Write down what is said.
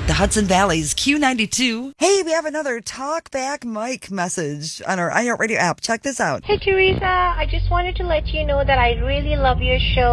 The Hudson Valley's Q92. Hey, we have another Talk Back Mike message on our iHeartRadio app. Check this out. Hey, Teresa. I just wanted to let you know that I really love your show.